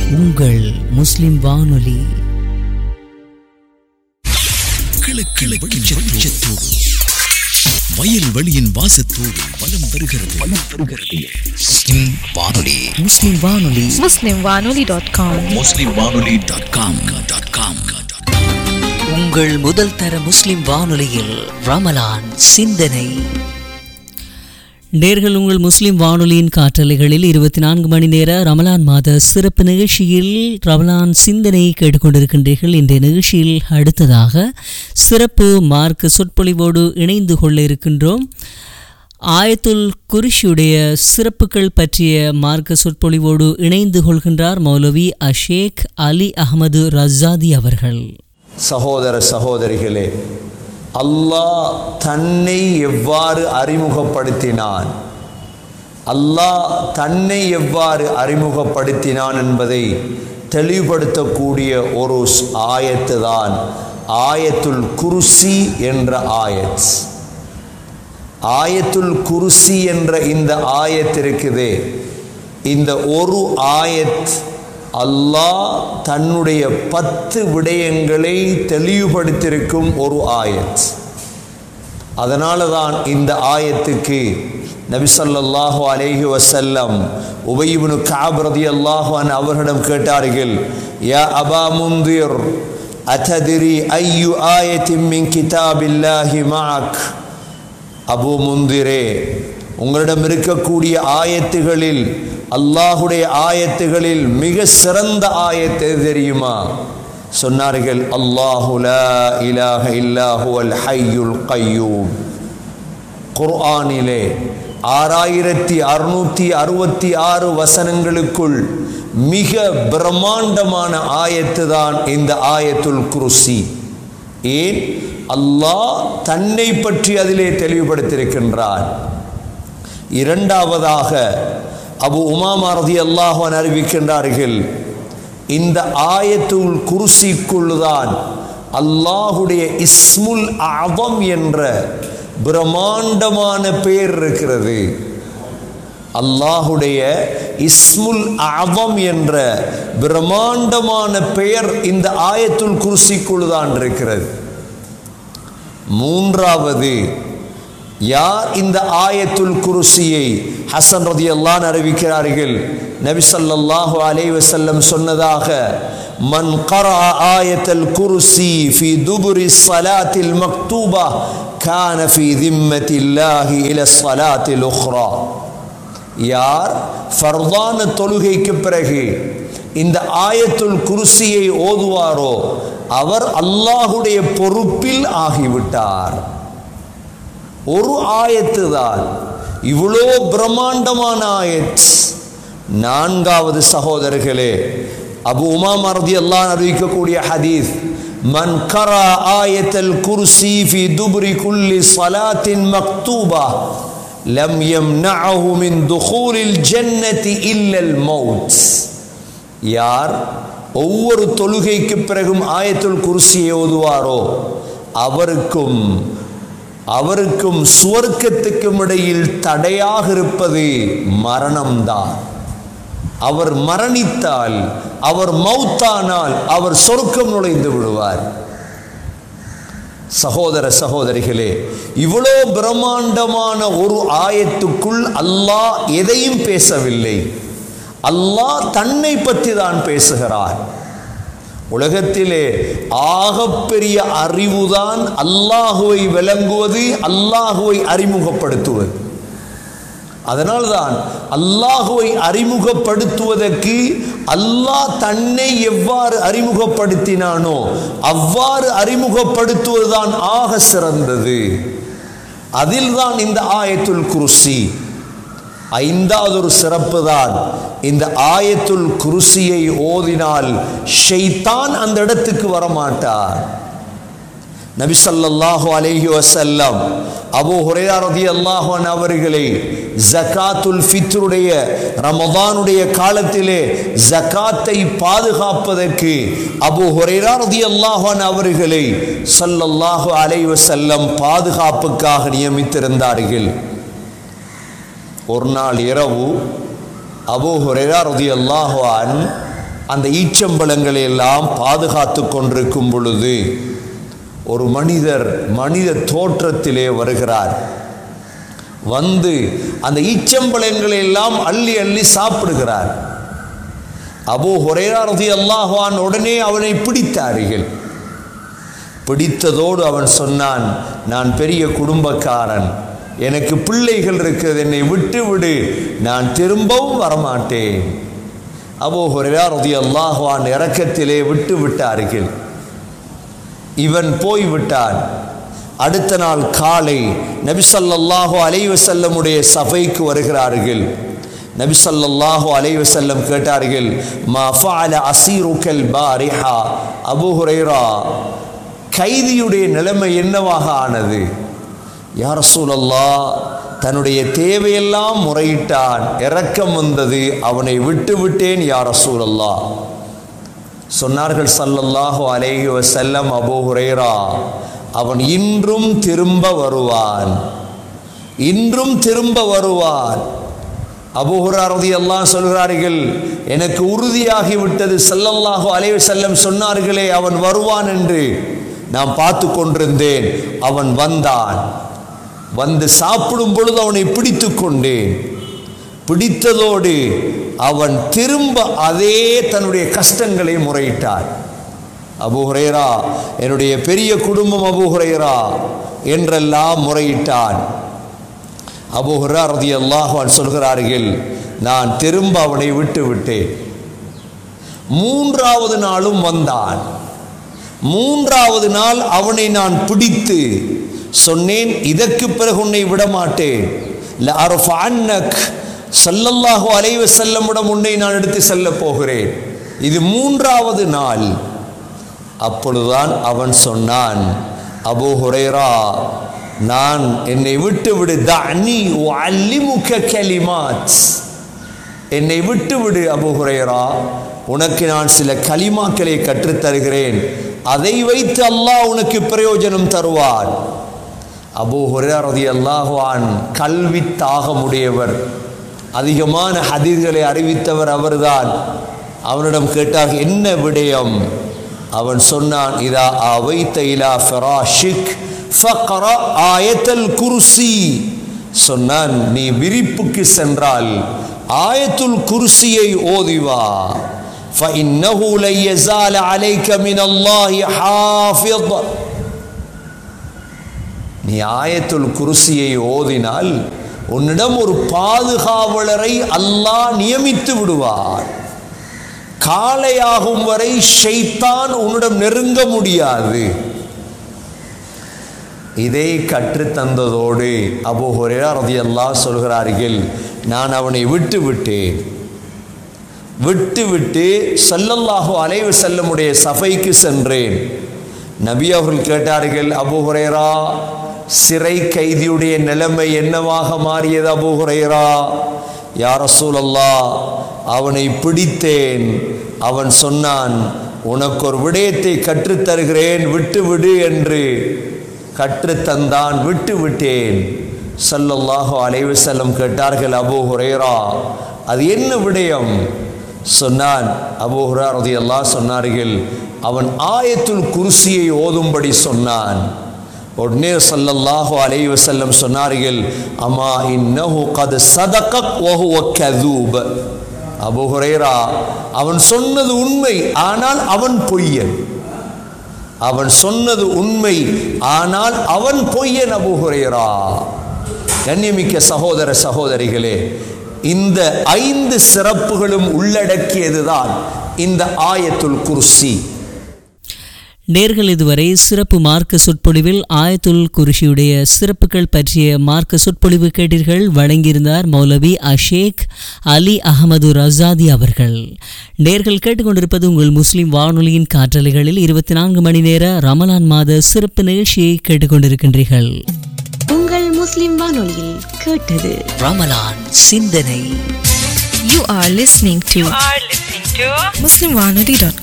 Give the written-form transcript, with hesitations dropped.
உங்கள் முஸ்லிம் வானொலி. வெளிச்சத்தோடு வயல்வெளியின் வாசத்தோடு வலம் வருகிறது முஸ்லிம் வானொலி. முஸ்லிம் வானொலி. muslimwanoli.com. உங்கள் முதல் தர முஸ்லிம் வானொலியில் ரமலான் சிந்தனை. நேர்கள் உங்கள் முஸ்லிம் வானொலியின் காற்றலைகளில் 24 மணி நேர ரமலான் மாத சிறப்பு நிகழ்ச்சியில் ரமலான் சிந்தனை கேட்டுக்கொண்டிருக்கின்றீர்கள். இன்றைய நிகழ்ச்சியில் அடுத்ததாக சிறப்பு மார்க்க சொற்பொழிவோடு இணைந்து கொள்ள இருக்கின்றோம். ஆயத்துல் குர்ஷியுடைய சிறப்புகள் பற்றிய மார்க்க சொற்பொழிவோடு இணைந்து கொள்கின்றார் மௌலவி ஷேக் அலி அஹமது ரஸாதி அவர்கள். சகோதர சகோதரிகளே, அல்லாஹ் தன்னை எவ்வாறு அறிமுகப்படுத்தினான், அல்லாஹ் தன்னை எவ்வாறு அறிமுகப்படுத்தினான் என்பதை தெளிவுபடுத்தக்கூடிய ஒரு ஆயத்து தான் ஆயத்துல் குர்சி என்ற ஆயத். ஆயத்துல் குர்சி என்ற இந்த ஆயத் இருக்குதே, இந்த ஒரு ஆயத் அல்லாஹ் தன்னுடைய 10 விடயங்களை தெளிவுபடுத்தியிருக்கும் ஒரு ஆயத். அதனால தான் இந்த ஆயத்துக்கு நபி ஸல்லல்லாஹு அலைஹி வஸல்லம் உபய் இப்னு கஅப் ரலியல்லாஹு அன்ஹு அவர்களிடம் கேட்டார்கள், யா அபா முந்திர் அதத்ரி ஐயு ஆயத்தின் மின் கிதாபில்லாஹி மஅக். அபு முந்திரே, உங்களிடம் இருக்கக்கூடிய ஆயத்துகளில், அல்லாஹுடைய ஆயத்துகளில் மிக சிறந்த ஆயத்து தெரியுமா? சொன்னார்கள், அல்லாஹு லா இலாஹ இல்லா ஹுவல் ஹய்யுல் கய்யூம். குர்ஆனிலே 6666 வசனங்களுக்குள் மிக பிரம்மாண்டமான ஆயத்து தான் இந்த ஆயத்துல் குர்சி. ஏன்? அல்லாஹ் தன்னை பற்றி அதிலே தெளிவுபடுத்தியிருக்கின்றார். இரண்டாவதாக அபு உமாமா ரலியல்லாஹு அன்ஹு அறிவிக்கின்றார்கள், இந்த ஆயத்துல் குர்சிக்குள்தான் அல்லாஹுடைய இஸ்முல் அஸம் என்ற பிரம்மாண்டமான பெயர் இருக்கிறது. அல்லாஹுடைய இஸ்முல் அஸம் என்ற பிரம்மாண்டமான பெயர் இந்த ஆயத்துல் குர்சிக்குள்தான் இருக்கிறது. மூன்றாவது, யார் இந்த ஆயத்துல் குர்சியை ஹசன் ரலியல்லாஹு அன்ஹு அறிவிக்கிறார்கள், நபி ஸல்லல்லாஹு அலைஹி வஸல்லம் சொன்னதாக, மன் கரஅ ஆயத்துல் குர்சி ஃபீ துபுரி ஸலாத்தில் மக்தூபா கான ஃபீ திம்மத்தில்லாஹி இலா ஸலாத்தில் உக்ரா. யார் ஃபர்தான தொழுகைக்கு பிறகு இந்த ஆயத்துல் குர்சியை ஓதுவாரோ அவர் அல்லாஹுடைய பொறுப்பில் ஆகிவிட்டார். ஒரு ஆயத்து தான், இவ்வளோ பிரம்மாண்டமான ஆயத். நான்காவது சகோதரர்களே, அபு உமாமா ரலியல்லாஹு அன்ஹு அறிவிக்கக்கூடிய ஹதீஸ், மன் கரா ஆயத்துல் குர்சி ஃபீ துபுரி குல்லி ஸலாத்தின் மக்தூபா லம் யம்னஅஹு மின் துகூலில் ஜன்னதி இல்லல் மௌத். யார் ஒவ்வொரு தொழுகைக்கு பிறகும் ஆயத்துல் குர்சியை ஓதுவாரோ அவருக்கும் சுவர்க்கத்துக்கும் இடையில் தடையாக இருப்பது மரணம்தான். அவர் மரணித்தால், அவர் மௌத்தானால் அவர் சொர்க்கம் நுழைந்து விடுவார். சகோதர சகோதரிகளே, இவ்வளோ பிரம்மாண்டமான ஒரு ஆயத்துக்குள் அல்லாஹ் எதையும் பேசவில்லை. அல்லாஹ் தன்னை பற்றி தான் பேசுகிறார். உலகத்திலே ஆகப்பெரிய அறிவுதான் அல்லாஹுவை விளங்குவது, அல்லாஹுவை அறிமுகப்படுத்துவது. அதனால்தான் அல்லாஹுவை அறிமுகப்படுத்துவதற்கு அல்லாஹ் தன்னை எவ்வாறு அறிமுகப்படுத்தினானோ அவ்வாறு அறிமுகப்படுத்துவதுதான் ஆக சிறந்தது. அதில்தான் இந்த ஆயத்துல் குர்சி. ஐந்தாவது ஒரு சிறப்பு தான், இந்த ஆயத்துல் குர்சியை ஓதினால் ஷைத்தான் அந்த இடத்துக்கு வரமாட்டார். நபி ஸல்லல்லாஹு அலைஹி வஸல்லம் அபூ ஹுரைரா ரலியல்லாஹு அன்ஹு அவர்களை ஜகாத்துல் ஃபித்ருடைய ரமதானுடைய காலத்திலே ஜகாத்தை பாதுகாப்பதற்கு அபூ ஹுரைரா ரலியல்லாஹு அன்ஹு அவர்களை ஸல்லல்லாஹு அலைஹி வஸல்லம் பாதுகாப்புக்காக நியமித்திருந்தார்கள். ஒரு நாள் இரவு அபூ ஹுரைரா ரலியல்லாஹு அன்ஹு அந்த ஈச்சம்பழங்களை எல்லாம் பாதுகாத்து கொண்டிருக்கும் பொழுது ஒரு மனித தோற்றத்திலே வருகிறார். வந்து அந்த ஈச்சம்பழங்களை எல்லாம் அள்ளி அள்ளி சாப்பிடுகிறார். அபூ ஹுரைரா ரலியல்லாஹு அன்ஹு உடனே அவனை பிடித்தார்கள். பிடித்ததோடு அவன் சொன்னான், நான் பெரிய குடும்பக்காரன், எனக்கு பிள்ளைகள் இருக்கிறது, என்னை விட்டு விடு, நான் திரும்பவும் வரமாட்டேன். அபூ ஹுரைரா ரலியல்லாஹு அன்ஹு இரக்கத்திலே விட்டு விட்டார்கள். இவன் போய்விட்டான். அடுத்த நாள் காலை நபி ஸல்லல்லாஹு அலைஹி வஸல்லமுடைய சபைக்கு வருகிறார்கள். நபி ஸல்லல்லாஹு அலைஹி வஸல்லம் கேட்டார்கள், மா ஃபஅல அஸீருக்கல் பாரிஹா, அபூ ஹுரைரா கைதியுடைய நிலைமை என்னவாக ஆனது? யா ரசூலல்லாஹ், தன்னுடைய தேவையெல்லாம் முறையிட்டான், இரக்கம் வந்தது, அவனை விட்டு விட்டேன் யா ரசூலல்லாஹ். சொன்னார்கள் ஸல்லல்லாஹு அலைஹி வஸல்லம், அபூ ஹுரைரா அவன் இன்றும் திரும்ப வருவான், இன்றும் திரும்ப வருவான். அபூ ஹுரைரா ரலியல்லாஹு சொல்கிறார்கள், எனக்கு உறுதியாகிவிட்டது, ஸல்லல்லாஹு அலைஹி வஸல்லம் சொன்னார்களே அவன் வருவான் என்று நான் பார்த்து கொண்டிருந்தேன். அவன் வந்தான். வந்து சாப்பிடும் பொழுது அவனை பிடித்து கொண்டேன். பிடித்ததோடு அவன் திரும்ப அதே தன்னுடைய கஷ்டங்களை முறையிட்டான். அபூ ஹுரைரா, என்னுடைய பெரிய குடும்பம் அபூ ஹுரைரா என்றெல்லாம் முறையிட்டான். அபூ ஹுரைரா ரலியல்லாஹு அன்ஹு சொல்கிறார்கள், நான் திரும்ப அவனை விட்டு விட்டேன். மூன்றாவது நாளும் வந்தான். மூன்றாவது நாள் அவனை நான் பிடித்து சொன்னேன், இதற்கு பிறகு உன்னை விடமாட்டேன். லஅர்ஃபஅன்னக், ஸல்லல்லாஹு அலைஹி வஸல்லமிடம் உன்னை நான் எடுத்து செல்ல போகிறேன். இது மூன்றாவது நாள். அப்பொழுதுதான் அவன் சொன்னான், அபூ ஹுரைரா, நான் என்னை விட்டு விடு, தஅனி உஅல்லிமுக கலிமாத், என்னை விட்டு விடு அபூ ஹுரைரா, உனக்கு நான் சில கலிமாக்களை கற்றுத்தருகிறேன், அதை வைத்து அல்லாஹ் உனக்கு பிரயோஜனம் தருவான். அபூ ஹுரைரா ரலியல்லாஹு அன்ஹு கல்வி தாகமுடையவர், அதிகமான ஹதீஸ்களை அறிவித்தவர் அவர்தான். அவனிடம் கேட்டார், என்ன விடயம்? அவன் சொன்னான், இதா அவைத இலா ஃபிராஷிக் ஃபக்ரா ஆயத்துல் குர்சி. சொன்னான், நீ விரிப்புக்கு சென்றால் ஆயத்துல் குர்சியை ஓதிவா. فإنه لن يزال عليك من الله حافظ. நீ ஆயத்துல் குர்சியை ஓதினால் உன்னிடம் ஒரு பாதுகாவலரை அல்லாஹ் நியமித்து விடுவார். காலையாகும் வரை ஷைத்தான் உன்னிடம் நெருங்க முடியாது. இதை கற்றுத்தந்ததோடு அபூ ஹுரைரா ரலியல்லாஹு சொல்கிறார்கள், நான் அவனை விட்டு விட்டேன். விட்டு ஸல்லல்லாஹு அலைஹி வஸல்லமுடைய சபைக்கு சென்றேன். நபி அவர்கள் கேட்டார்கள், அபூ ஹுரைரா, சிறை கைதியுடைய நிலைமை என்னவாக மாறியது அபூ ஹுரைரா? யா ரசூலல்லாஹ், அவனை பிடித்தேன். அவன் சொன்னான், உனக்கு ஒரு விடயத்தை கற்றுத்தருகிறேன், விட்டு விடு என்று கற்றுத்தந்தான். விட்டு விட்டேன். ஸல்லல்லாஹு அலைஹி வஸல்லம் கேட்டார்கள், அபூ ஹுரைரா, அது என்ன விடயம்? சொன்னான். அபூ ஹுரைரா ரலியல்லாஹு சொன்னார்கள், அவன் ஆயத்துல் குர்சியை ஓதும்படி சொன்னான். உடனே ஸல்லல்லாஹு அலைஹி வஸல்லம் சொன்னார்கள், அமா இன்னஹு கத் ஸதகக் வ ஹுவ கதூப். அபூ ஹுரைரா, அவன் சொன்னது உண்மை, ஆனால் அவன் பொய்யன். அவன் சொன்னது உண்மை, ஆனால் அவன் பொய்யன் அபூ ஹுரைரா. கண்ணியமிக்க சகோதர சகோதரிகளே, இந்த 5 சிறப்புகளும் உள்ளடக்கியதுதான் இந்த ஆயத்துல் குர்சி. நேர்கள் இதுவரை சிறப்பு மார்க்க சொற்பொழிவில் ஆயத்துல் குர்சியுடைய சிறப்புகள் பற்றிய மார்க்க சொற்பொழிவு கேட்டீர்கள். வழங்கியிருந்தார் மௌலவி அஷேக் அலி அகமது ரசாதி அவர்கள். நேர்கள் கேட்டுக்கொண்டிருப்பது உங்கள் முஸ்லிம் வானொலியின் காற்றலைகளில் 24 மணி நேர ரமலான் மாத சிறப்பு நிகழ்ச்சியை கேட்டுக்கொண்டிருக்கின்றீர்கள். உங்கள் முஸ்லிம் வானொலியில் கேட்டது ரமலான் சிந்தனை. You are listening to muslimwanoli.com.